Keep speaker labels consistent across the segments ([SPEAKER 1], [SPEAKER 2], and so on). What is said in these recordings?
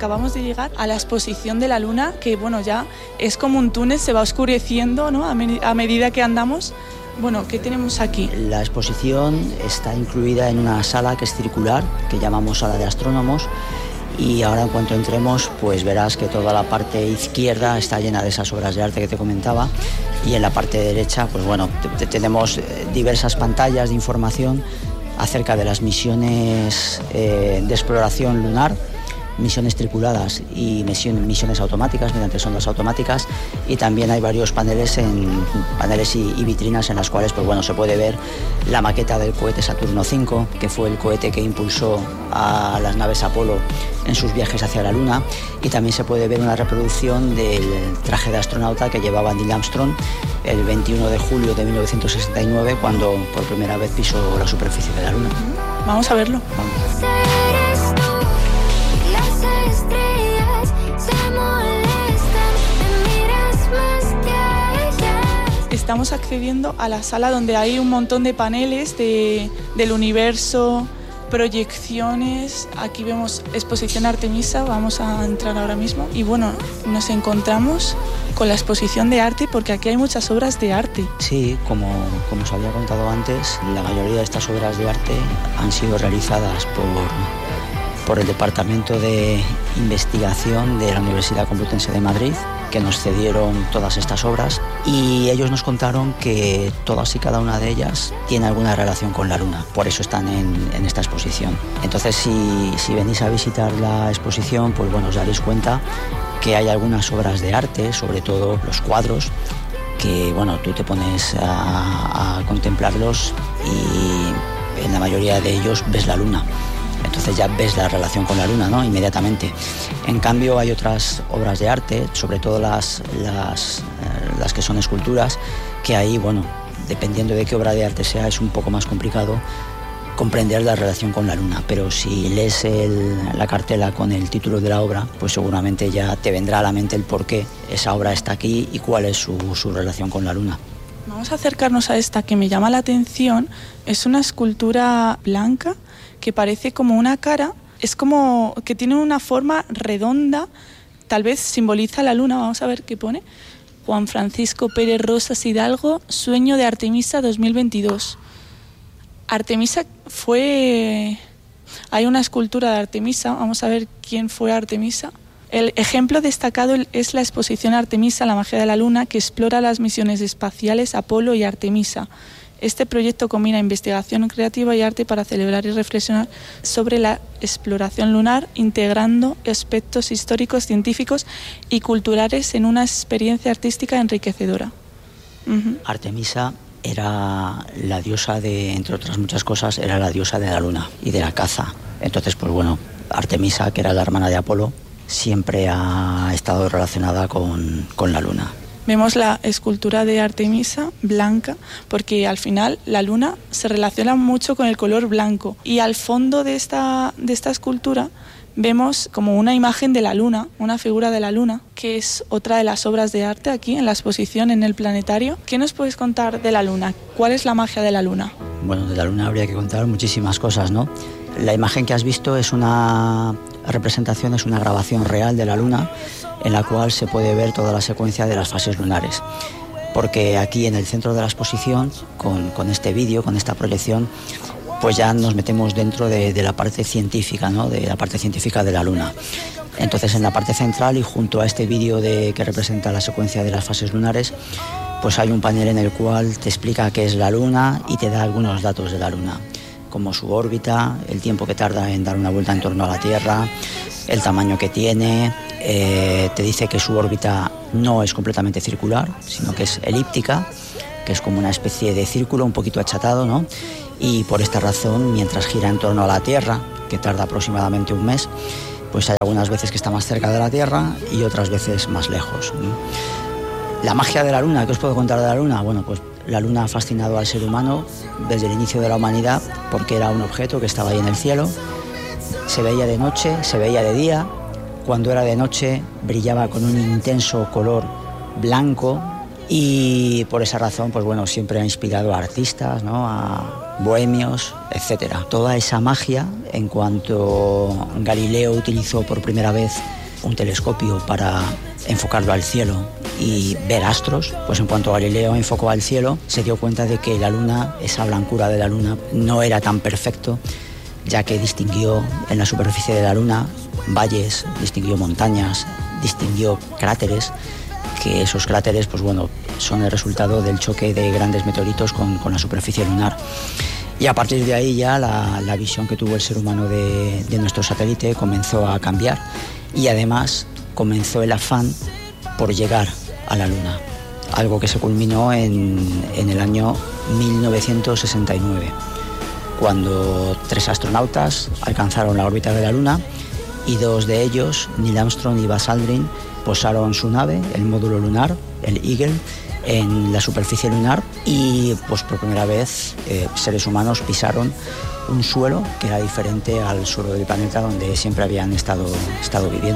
[SPEAKER 1] acabamos de llegar a la exposición de la luna, que bueno, ya es como un túnel, se va oscureciendo, ¿no? A medida que andamos. Bueno, ¿qué tenemos aquí?
[SPEAKER 2] La exposición está incluida en una sala que es circular, que llamamos sala de astrónomos, y ahora en cuanto entremos pues verás que toda la parte izquierda está llena de esas obras de arte que te comentaba, y en la parte derecha pues bueno, tenemos diversas pantallas de información acerca de las misiones de exploración lunar, misiones tripuladas y misiones automáticas mediante sondas automáticas, y también hay varios paneles y vitrinas en las cuales pues bueno, se puede ver la maqueta del cohete Saturno V, que fue el cohete que impulsó a las naves Apolo en sus viajes hacia la Luna, y también se puede ver una reproducción del traje de astronauta que llevaba Neil Armstrong el 21 de julio de 1969, cuando por primera vez pisó la superficie de la Luna.
[SPEAKER 1] Vamos a verlo.
[SPEAKER 2] Vamos.
[SPEAKER 1] Estamos accediendo a la sala donde hay un montón de paneles del universo, proyecciones. Aquí vemos exposición Artemisa, vamos a entrar ahora mismo. Y bueno, nos encontramos con la exposición de arte, porque aquí hay muchas obras de arte.
[SPEAKER 2] Sí, como os había contado antes, la mayoría de estas obras de arte han sido realizadas por el Departamento de Investigación de la Universidad Complutense de Madrid, que nos cedieron todas estas obras, y ellos nos contaron que todas y cada una de ellas tiene alguna relación con la Luna, por eso están en esta exposición. Entonces, si venís a visitar la exposición, pues bueno, os daréis cuenta que hay algunas obras de arte, sobre todo los cuadros, que bueno, tú te pones a contemplarlos y en la mayoría de ellos ves la Luna. Entonces ya ves la relación con la Luna, ¿no? Inmediatamente. En cambio hay otras obras de arte, sobre todo las que son esculturas, que ahí, bueno, dependiendo de qué obra de arte sea, es un poco más complicado comprender la relación con la Luna. Pero si lees la cartela con el título de la obra, pues seguramente ya te vendrá a la mente el por qué esa obra está aquí y cuál es su relación con la Luna.
[SPEAKER 1] Vamos a acercarnos a esta que me llama la atención. Es una escultura blanca que parece como una cara, es como que tiene una forma redonda, tal vez simboliza la Luna. Vamos a ver qué pone. Juan Francisco Pérez Rosas Hidalgo, Sueño de Artemisa 2022. Artemisa fue... Hay una escultura de Artemisa, vamos a ver quién fue Artemisa. El ejemplo destacado es la exposición Artemisa, la magia de la Luna, que explora las misiones espaciales Apolo y Artemisa. Este proyecto combina investigación creativa y arte para celebrar y reflexionar sobre la exploración lunar, integrando aspectos históricos, científicos y culturales en una experiencia artística enriquecedora.
[SPEAKER 2] Artemisa era la diosa de, entre otras muchas cosas, era la diosa de la luna y de la caza. Entonces, pues bueno, Artemisa, que era la hermana de Apolo, siempre ha estado relacionada con la luna.
[SPEAKER 1] Vemos la escultura de Artemisa blanca, porque al final la luna se relaciona mucho con el color blanco. Y al fondo de esta escultura vemos como una imagen de la luna, una figura de la luna, que es otra de las obras de arte aquí en la exposición en el planetario. ¿Qué nos puedes contar de la luna? ¿Cuál es la magia de la luna? Bueno,
[SPEAKER 2] de la luna habría que contar muchísimas cosas, ¿no? La imagen que has visto es una representación, es una grabación real de la luna, en la cual se puede ver toda la secuencia de las fases lunares. Porque aquí en el centro de la exposición, con este vídeo, con esta proyección, pues ya nos metemos dentro de la parte científica, ¿no? De la parte científica de la Luna. Entonces, en la parte central y junto a este vídeo que representa la secuencia de las fases lunares, pues hay un panel en el cual te explica qué es la Luna y te da algunos datos de la Luna, como su órbita, el tiempo que tarda en dar una vuelta en torno a la Tierra, el tamaño que tiene. Te dice que su órbita no es completamente circular, sino que es elíptica, que es como una especie de círculo un poquito achatado, ¿no? Y por esta razón, mientras gira en torno a la Tierra, que tarda aproximadamente un mes, pues hay algunas veces que está más cerca de la Tierra y otras veces más lejos, ¿no? La magia de la Luna, ¿qué os puedo contar de la Luna? Bueno, pues la Luna ha fascinado al ser humano desde el inicio de la humanidad, porque era un objeto que estaba ahí en el cielo, se veía de noche, se veía de día. Cuando era de noche brillaba con un intenso color blanco, y por esa razón, pues bueno, siempre ha inspirado a artistas, ¿no? A bohemios, etc. Toda esa magia, en cuanto Galileo utilizó por primera vez un telescopio para enfocarlo al cielo y ver astros, pues en cuanto Galileo enfocó al cielo, se dio cuenta de que la luna, esa blancura de la luna, no era tan perfecto, ya que distinguió en la superficie de la luna valles, distinguió montañas, distinguió cráteres, que esos cráteres, pues bueno, son el resultado del choque de grandes meteoritos con la superficie lunar. Y a partir de ahí ya la visión que tuvo el ser humano de nuestro satélite comenzó a cambiar, y además comenzó el afán por llegar a la Luna, algo que se culminó en el año 1969, cuando 3 astronautas alcanzaron la órbita de la Luna y 2 de ellos, Neil Armstrong y Buzz Aldrin, posaron su nave, el módulo lunar, el Eagle, en la superficie lunar, y pues por primera vez seres humanos pisaron un suelo que era diferente al suelo del planeta donde siempre habían estado viviendo.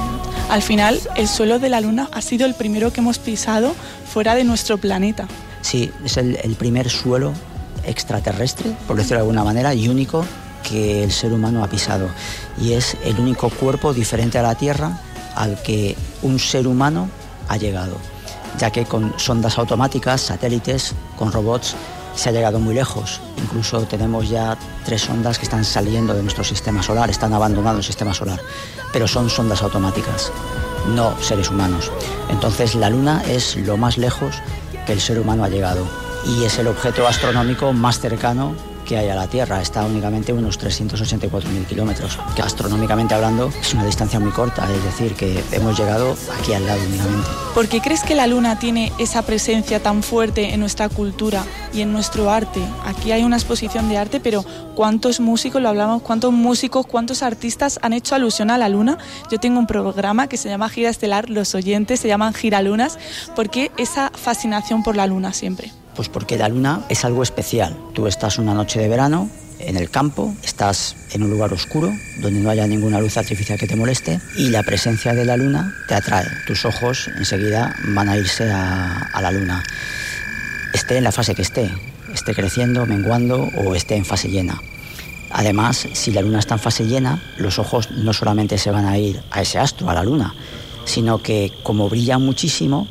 [SPEAKER 1] Al final, el suelo de la Luna ha sido el primero que hemos pisado fuera de nuestro planeta.
[SPEAKER 2] Sí, es el primer suelo extraterrestre, por decirlo de alguna manera, y único que el ser humano ha pisado. Y es el único cuerpo diferente a la Tierra al que un ser humano ha llegado, ya que con sondas automáticas, satélites, con robots, se ha llegado muy lejos. Incluso tenemos ya 3 sondas que están saliendo de nuestro sistema solar, están abandonando el sistema solar, pero son sondas automáticas, no seres humanos. Entonces la Luna es lo más lejos que el ser humano ha llegado y es el objeto astronómico más cercano que hay a la Tierra. Está únicamente unos 384.000 kilómetros, que astronómicamente hablando es una distancia muy corta, es decir, que hemos llegado aquí al lado únicamente.
[SPEAKER 1] ¿Por qué crees que la Luna tiene esa presencia tan fuerte en nuestra cultura y en nuestro arte? Aquí hay una exposición de arte, pero ¿cuántos músicos, lo hablamos, cuántos artistas han hecho alusión a la Luna? Yo tengo un programa que se llama Gira Estelar, los oyentes se llaman Giralunas. ¿Por qué esa fascinación por la Luna siempre?
[SPEAKER 2] Pues porque la Luna es algo especial. Tú estás una noche de verano en el campo, estás en un lugar oscuro donde no haya ninguna luz artificial que te moleste, y la presencia de la Luna te atrae. Tus ojos enseguida van a irse a la Luna. Esté en la fase que esté creciendo, menguando o esté en fase llena. Además, si la Luna está en fase llena, los ojos no solamente se van a ir a ese astro, a la Luna, sino que como brilla muchísimo,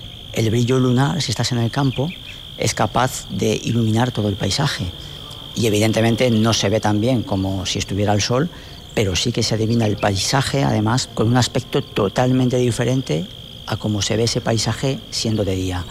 [SPEAKER 2] el brillo lunar, si estás en el campo, es capaz de iluminar todo el paisaje. Y evidentemente no se ve tan bien como si estuviera el sol, pero sí que se adivina el paisaje, además, con un aspecto totalmente diferente a como se ve ese paisaje siendo de día.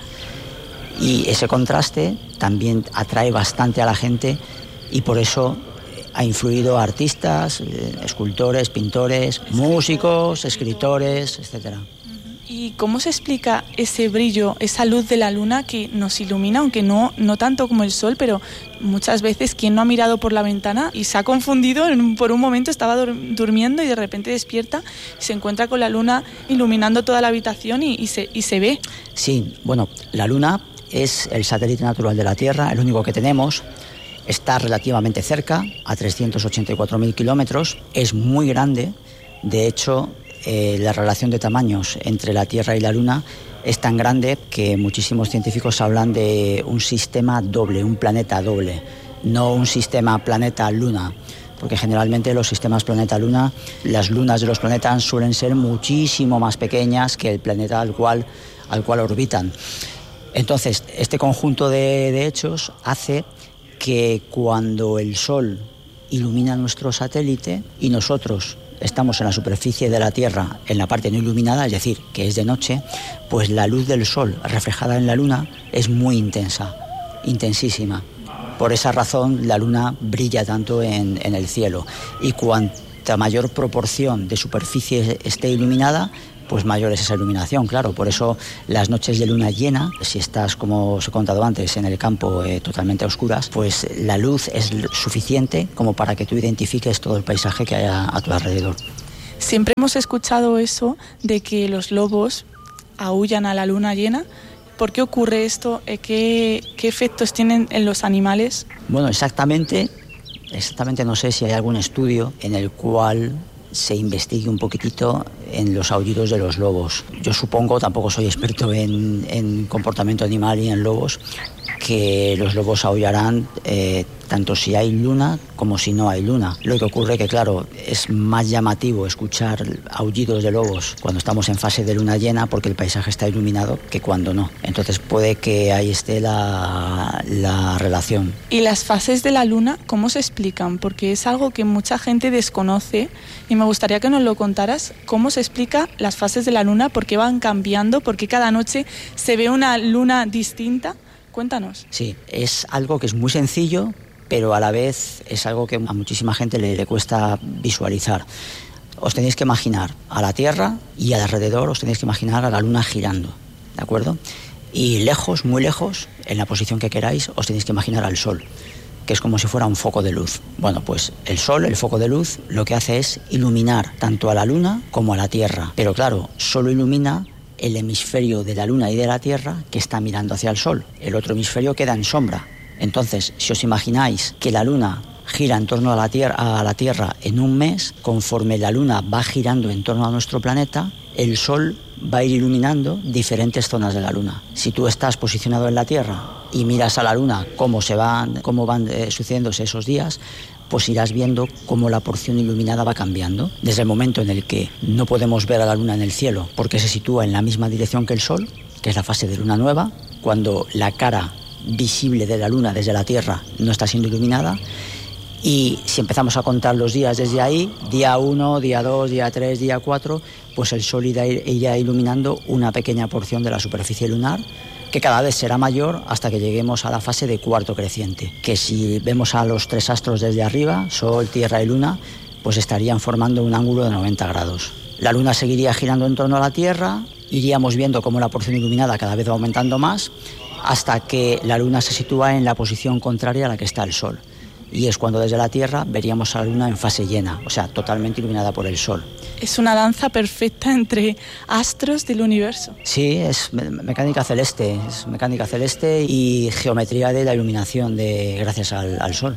[SPEAKER 2] Y ese contraste también atrae bastante a la gente, y por eso ha influido a artistas, escultores, pintores, músicos, escritores, etcétera.
[SPEAKER 1] ¿Y cómo se explica ese brillo, esa luz de la Luna que nos ilumina, aunque no tanto como el sol, pero muchas veces quien no ha mirado por la ventana y se ha confundido, por un momento estaba durmiendo y de repente despierta y se encuentra con la Luna iluminando toda la habitación y se ve?
[SPEAKER 2] Sí, bueno, la Luna es el satélite natural de la Tierra, el único que tenemos. Está relativamente cerca, a 384.000 kilómetros, es muy grande. De hecho, la relación de tamaños entre la Tierra y la Luna es tan grande que muchísimos científicos hablan de un sistema doble, un planeta doble, no un sistema planeta-luna, porque generalmente los sistemas planeta-luna, las lunas de los planetas suelen ser muchísimo más pequeñas que el planeta al cual orbitan. Entonces, este conjunto de hechos hace que cuando el Sol ilumina nuestro satélite y nosotros estamos en la superficie de la Tierra, en la parte no iluminada, es decir, que es de noche, pues la luz del Sol reflejada en la Luna es muy intensa, intensísima. Por esa razón la Luna brilla tanto en el cielo, y cuanta mayor proporción de superficie esté iluminada, pues mayor es esa iluminación, claro. Por eso las noches de luna llena, si estás, como os he contado antes, en el campo totalmente a oscuras, pues la luz es suficiente como para que tú identifiques todo el paisaje que hay a tu alrededor.
[SPEAKER 1] Siempre hemos escuchado eso de que los lobos aúllan a la luna llena. ¿Por qué ocurre esto? ¿Qué efectos tienen en los animales?
[SPEAKER 2] Bueno, exactamente no sé si hay algún estudio en el cual se investigue un poquitito en los aullidos de los lobos. Yo supongo, tampoco soy experto en comportamiento animal y en lobos, que los lobos aullarán tanto si hay luna como si no hay luna. Lo que ocurre que, claro, es más llamativo escuchar aullidos de lobos cuando estamos en fase de luna llena porque el paisaje está iluminado que cuando no. Entonces puede que ahí esté la relación.
[SPEAKER 1] ¿Y las fases de la luna cómo se explican? Porque es algo que mucha gente desconoce y me gustaría que nos lo contaras. ¿Cómo se explica las fases de la luna? ¿Por qué van cambiando? ¿Por qué cada noche se ve una luna distinta? Cuéntanos.
[SPEAKER 2] Sí, es algo que es muy sencillo, pero a la vez es algo que a muchísima gente le cuesta visualizar. Os tenéis que imaginar a la Tierra y alrededor os tenéis que imaginar a la luna girando, ¿de acuerdo? Y lejos, muy lejos, en la posición que queráis, os tenéis que imaginar al Sol, que es como si fuera un foco de luz. Bueno, pues el Sol, el foco de luz, lo que hace es iluminar tanto a la luna como a la Tierra. Pero claro, solo ilumina el hemisferio de la luna y de la Tierra que está mirando hacia el Sol. El otro hemisferio queda en sombra. Entonces, si os imagináis que la luna gira en torno a la Tierra en un mes, conforme la luna va girando en torno a nuestro planeta, el Sol va a ir iluminando diferentes zonas de la luna. Si tú estás posicionado en la Tierra y miras a la luna cómo van sucediéndose esos días, pues irás viendo cómo la porción iluminada va cambiando. Desde el momento en el que no podemos ver a la luna en el cielo porque se sitúa en la misma dirección que el Sol, que es la fase de luna nueva, cuando la cara visible de la luna desde la Tierra no está siendo iluminada, y si empezamos a contar los días desde ahí, día 1, día 2, día 3, día 4, pues el Sol irá iluminando una pequeña porción de la superficie lunar, que cada vez será mayor hasta que lleguemos a la fase de cuarto creciente, que si vemos a los 3 astros desde arriba, Sol, Tierra y Luna, pues estarían formando un ángulo de 90 grados. La Luna seguiría girando en torno a la Tierra, iríamos viendo cómo la porción iluminada cada vez va aumentando más, hasta que la Luna se sitúa en la posición contraria a la que está el Sol. Y es cuando desde la Tierra veríamos a la Luna en fase llena, o sea, totalmente iluminada por el Sol.
[SPEAKER 1] Es una danza perfecta entre astros del universo.
[SPEAKER 2] Sí, es mecánica celeste y geometría de la iluminación gracias al Sol.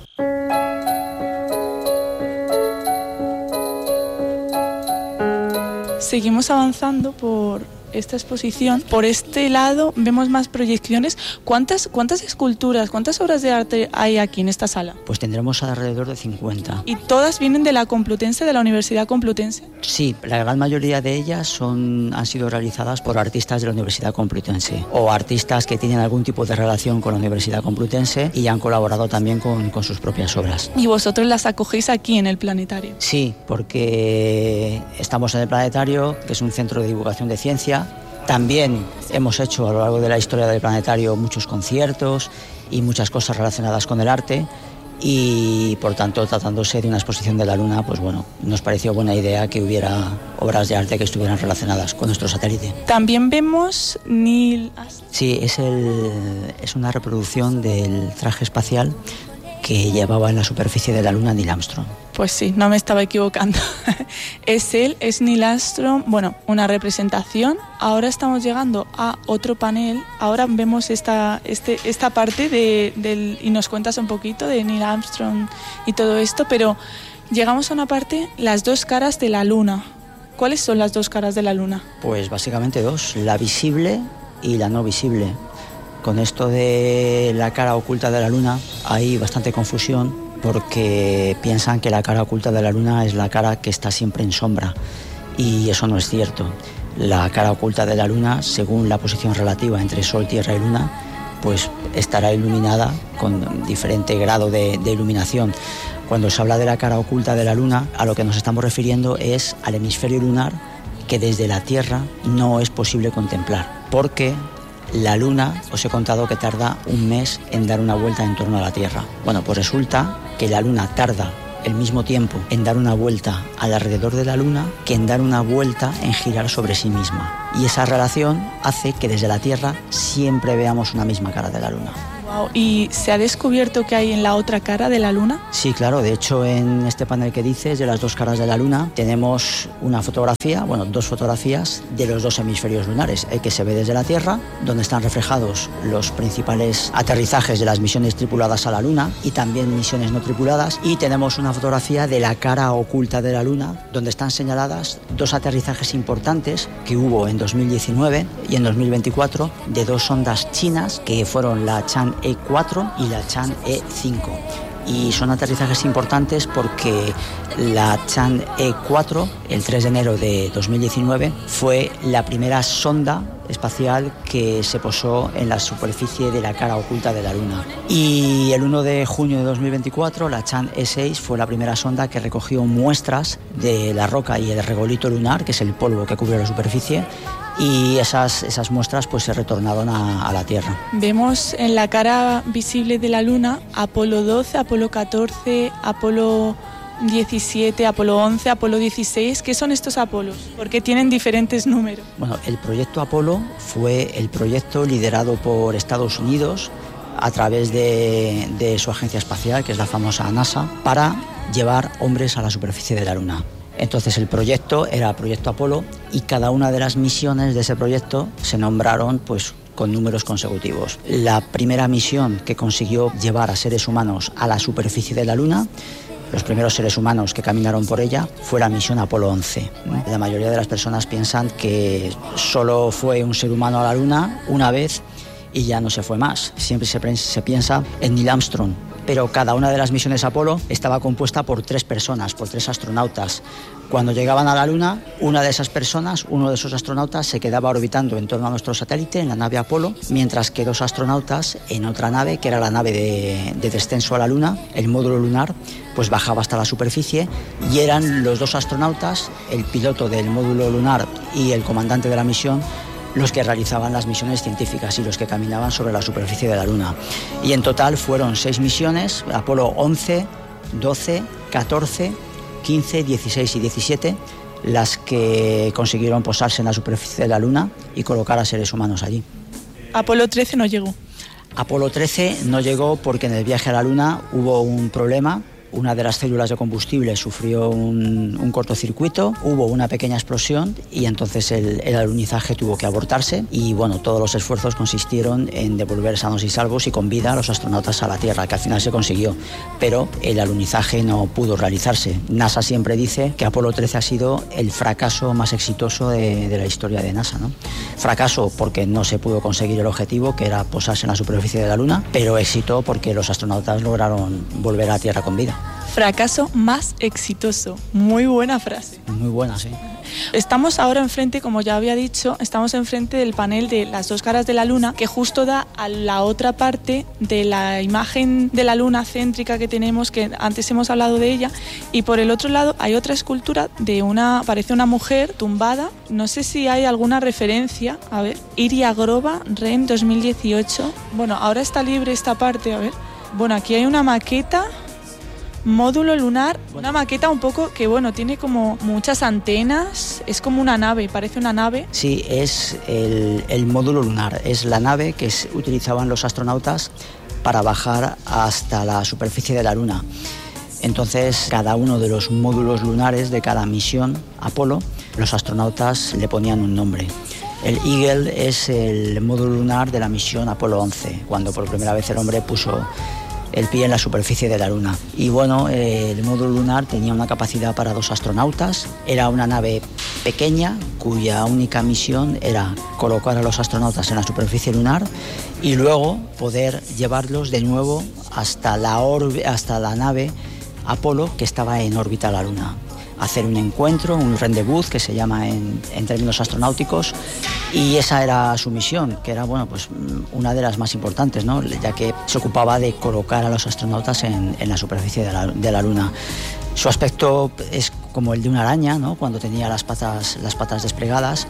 [SPEAKER 1] Seguimos avanzando por esta exposición. Por este lado vemos más proyecciones. ¿Cuántas esculturas, cuántas obras de arte hay aquí en esta sala?
[SPEAKER 2] Pues tendremos alrededor de 50.
[SPEAKER 1] ¿Y todas vienen de la Complutense, de la Universidad Complutense?
[SPEAKER 2] Sí, la gran mayoría de ellas han sido realizadas por artistas de la Universidad Complutense o artistas que tienen algún tipo de relación con la Universidad Complutense y han colaborado también con sus propias obras.
[SPEAKER 1] ¿Y vosotros las acogéis aquí en el planetario?
[SPEAKER 2] Sí, porque estamos en el planetario, que es un centro de divulgación de ciencia. También hemos hecho a lo largo de la historia del planetario muchos conciertos y muchas cosas relacionadas con el arte y, por tanto, tratándose de una exposición de la Luna, pues bueno, nos pareció buena idea que hubiera obras de arte que estuvieran relacionadas con nuestro satélite.
[SPEAKER 1] También vemos Neil Armstrong.
[SPEAKER 2] Sí, es una reproducción del traje espacial que llevaba en la superficie de la Luna Neil Armstrong.
[SPEAKER 1] Pues sí, no me estaba equivocando. Es él, es Neil Armstrong. Bueno, una representación. Ahora estamos llegando a otro panel. Ahora vemos esta parte y nos cuentas un poquito de Neil Armstrong y todo esto, pero llegamos a una parte, las dos caras de la Luna. ¿Cuáles son las dos caras de la Luna? Pues básicamente dos, la visible y la no visible. Con esto de la cara oculta de la Luna hay bastante confusión porque piensan que la cara oculta de la Luna es la cara que está siempre en sombra y eso no es cierto. La cara oculta de la Luna, según la posición relativa entre Sol, Tierra y Luna, pues estará iluminada con diferente grado de iluminación. Cuando se habla de la cara oculta de la Luna, a lo que nos estamos refiriendo es al hemisferio lunar que desde la Tierra no es posible contemplar, porque la Luna, os he contado que tarda un mes en dar una vuelta en torno a la Tierra. Bueno, pues resulta que la Luna tarda el mismo tiempo en dar una vuelta alrededor de la Luna que en dar una vuelta en girar sobre sí misma. Y esa relación hace que desde la Tierra siempre veamos una misma cara de la Luna. Wow. ¿Y se ha descubierto qué hay en la otra cara de la Luna?
[SPEAKER 2] Sí, claro. De hecho, en este panel que dices, de las dos caras de la Luna, tenemos una fotografía, dos fotografías de los dos hemisferios lunares. El que se ve desde la Tierra, donde están reflejados los principales aterrizajes de las misiones tripuladas a la Luna y también misiones no tripuladas. Y tenemos una fotografía de la cara oculta de la Luna, donde están señaladas dos aterrizajes importantes que hubo en 2019 y en 2024 de dos sondas chinas, que fueron la Chang'e E4 y la Chang'e 5. Y son aterrizajes importantes porque la Chang'e 4, el 3 de enero de 2019, fue la primera sonda espacial que se posó en la superficie de la cara oculta de la Luna. Y el 1 de junio de 2024, la Chang'e 6 fue la primera sonda que recogió muestras de la roca y el regolito lunar, que es el polvo que cubre la superficie, y esas muestras pues se retornaron a la Tierra.
[SPEAKER 1] Vemos en la cara visible de la Luna Apolo 12, Apolo 14, Apolo 17, Apolo 11, Apolo 16. ¿Qué son estos Apolos? Porque tienen diferentes números.
[SPEAKER 2] Bueno, el proyecto Apolo fue el proyecto liderado por Estados Unidos a través de su agencia espacial, que es la famosa NASA, para llevar hombres a la superficie de la Luna. Entonces el proyecto era Proyecto Apolo y cada una de las misiones de ese proyecto se nombraron pues con números consecutivos. La primera misión que consiguió llevar a seres humanos a la superficie de la Luna, los primeros seres humanos que caminaron por ella, fue la misión Apolo 11. La mayoría de las personas piensan que solo fue un ser humano a la Luna una vez y ya no se fue más. Siempre se piensa en Neil Armstrong, pero cada una de las misiones Apolo estaba compuesta por 3 personas, por 3 astronautas. Cuando llegaban a la Luna, una de esas personas, uno de esos astronautas, se quedaba orbitando en torno a nuestro satélite, en la nave Apolo, mientras que 2 astronautas en otra nave, que era la nave de descenso a la Luna, el módulo lunar, pues bajaba hasta la superficie, y eran los 2 astronautas, el piloto del módulo lunar y el comandante de la misión, los que realizaban las misiones científicas y los que caminaban sobre la superficie de la Luna. Y en total fueron 6 misiones, Apolo 11, 12, 14, 15, 16 y 17, las que consiguieron posarse en la superficie de la Luna y colocar a seres humanos allí.
[SPEAKER 1] Apolo 13 no llegó.
[SPEAKER 2] Apolo 13 no llegó porque en el viaje a la Luna hubo un problema. Una de las células de combustible sufrió un cortocircuito, hubo una pequeña explosión y entonces el alunizaje tuvo que abortarse y bueno, todos los esfuerzos consistieron en devolver sanos y salvos y con vida a los astronautas a la Tierra, que al final se consiguió, pero el alunizaje no pudo realizarse. NASA siempre dice que Apolo 13 ha sido el fracaso más exitoso de la historia de NASA, ¿no? Fracaso porque no se pudo conseguir el objetivo, que era posarse en la superficie de la Luna, pero éxito porque los astronautas lograron volver a la Tierra con vida.
[SPEAKER 1] Fracaso más exitoso. Muy buena frase.
[SPEAKER 2] Muy buena, sí.
[SPEAKER 1] Estamos ahora enfrente, como ya había dicho, estamos enfrente del panel de las 2 caras de la Luna, que justo da a la otra parte de la imagen de la Luna céntrica que tenemos, que antes hemos hablado de ella, y por el otro lado hay otra escultura parece una mujer tumbada. No sé si hay alguna referencia. A ver, Iria Groba, REN 2018. Bueno, ahora está libre esta parte, a ver. Bueno, aquí hay una maqueta. Módulo lunar, una maqueta un poco que bueno, tiene como muchas antenas, es como una nave, parece una nave.
[SPEAKER 2] Sí, es el módulo lunar, es la nave que utilizaban los astronautas para bajar hasta la superficie de la Luna. Entonces, cada uno de los módulos lunares de cada misión Apolo, los astronautas le ponían un nombre. El Eagle es el módulo lunar de la misión Apolo 11, cuando por primera vez el hombre puso el pie en la superficie de la Luna. Y bueno, el módulo lunar tenía una capacidad para 2 astronautas. Era una nave pequeña cuya única misión era colocar a los astronautas en la superficie lunar y luego poder llevarlos de nuevo hasta la nave Apolo, que estaba en órbita a la Luna. Hacer un encuentro, un rendezvous, que se llama en términos astronáuticos, y esa era su misión, que era bueno, pues una de las más importantes, ¿no? Ya que se ocupaba de colocar a los astronautas en la superficie de la Luna. Su aspecto es como el de una araña, ¿no? Cuando tenía las patas desplegadas,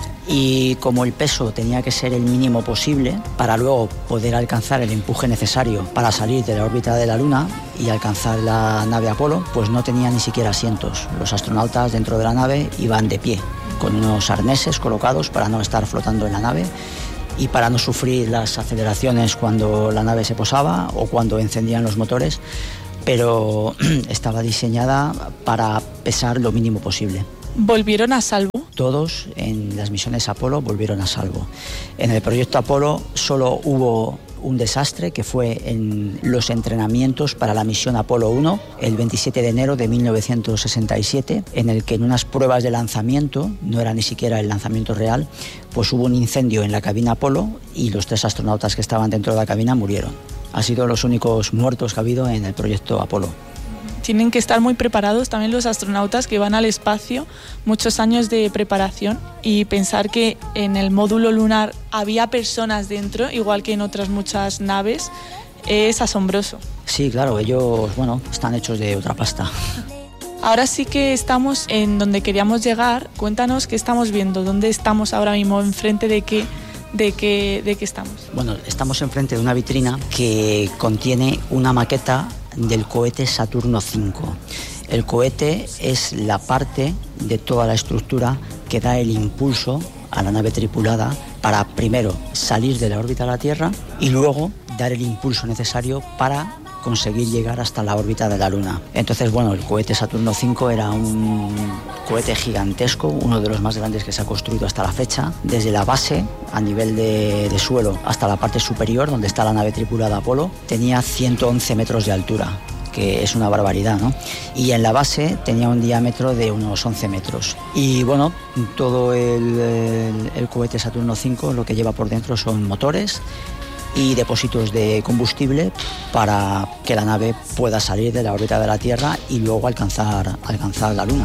[SPEAKER 2] y como el peso tenía que ser el mínimo posible para luego poder alcanzar el empuje necesario para salir de la órbita de la Luna y alcanzar la nave Apolo, pues no tenía ni siquiera asientos. Los astronautas dentro de la nave iban de pie, con unos arneses colocados para no estar flotando en la nave y para no sufrir las aceleraciones cuando la nave se posaba o cuando encendían los motores, pero estaba diseñada para pesar lo mínimo posible.
[SPEAKER 1] ¿Volvieron a salvo?
[SPEAKER 2] Todos en las misiones Apolo volvieron a salvo. En el proyecto Apolo solo hubo un desastre, que fue en los entrenamientos para la misión Apolo 1, el 27 de enero de 1967, en el que en unas pruebas de lanzamiento, no era ni siquiera el lanzamiento real, pues hubo un incendio en la cabina Apolo y los 3 astronautas que estaban dentro de la cabina murieron. Ha sido los únicos muertos que ha habido en el proyecto Apolo.
[SPEAKER 1] Tienen que estar muy preparados también los astronautas que van al espacio, muchos años de preparación, y pensar que en el módulo lunar había personas dentro, igual que en otras muchas naves, es asombroso.
[SPEAKER 2] Sí, claro, ellos, están hechos de otra pasta.
[SPEAKER 1] Ahora sí que estamos en donde queríamos llegar. Cuéntanos qué estamos viendo, dónde estamos ahora mismo, enfrente de qué estamos.
[SPEAKER 2] Bueno, estamos enfrente de una vitrina que contiene una maqueta del cohete Saturno V. El cohete es la parte de toda la estructura que da el impulso a la nave tripulada para primero salir de la órbita de la Tierra y luego dar el impulso necesario para conseguir llegar hasta la órbita de la Luna. Entonces, el cohete Saturno V era un cohete gigantesco, uno de los más grandes que se ha construido hasta la fecha, desde la base, a nivel de suelo, hasta la parte superior, donde está la nave tripulada Apolo, tenía 111 metros de altura, que es una barbaridad, ¿no? Y en la base tenía un diámetro de unos 11 metros. Y todo el cohete Saturno V lo que lleva por dentro son motores y depósitos de combustible para que la nave pueda salir de la órbita de la Tierra y luego alcanzar la Luna.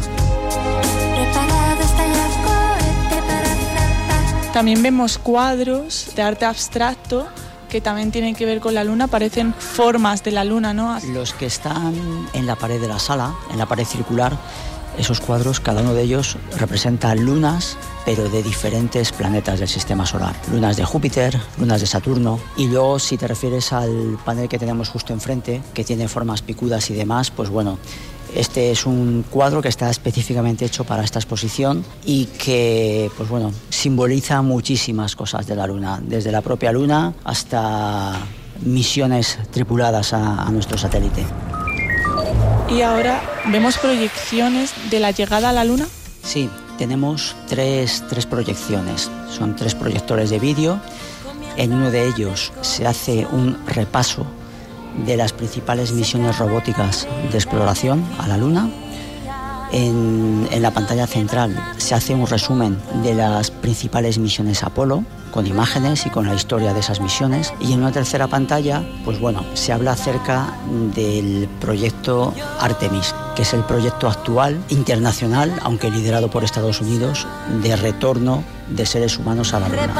[SPEAKER 1] También vemos cuadros de arte abstracto que también tienen que ver con la Luna, parecen formas de la Luna, ¿no?
[SPEAKER 2] Los que están en la pared de la sala, en la pared circular, esos cuadros, cada uno de ellos representa lunas, pero de diferentes planetas del sistema solar. Lunas de Júpiter, lunas de Saturno. Y luego, si te refieres al panel que tenemos justo enfrente, que tiene formas picudas y demás, este es un cuadro que está específicamente hecho para esta exposición y que, simboliza muchísimas cosas de la Luna, desde la propia Luna hasta misiones tripuladas a nuestro satélite.
[SPEAKER 1] Y ahora vemos proyecciones de la llegada a la Luna.
[SPEAKER 2] Sí, tenemos tres proyecciones. Son 3 proyectores de vídeo. En uno de ellos se hace un repaso de las principales misiones robóticas de exploración a la Luna. En la pantalla central se hace un resumen de las principales misiones Apolo, con imágenes y con la historia de esas misiones. Y en una tercera pantalla, se habla acerca del proyecto Artemis, que es el proyecto actual internacional, aunque liderado por Estados Unidos, de retorno de seres humanos a la Luna.